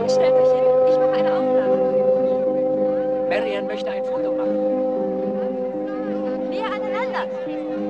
stellt euch hin. Ich mache eine Aufnahme. Marian möchte ein Foto machen. Näher aneinander.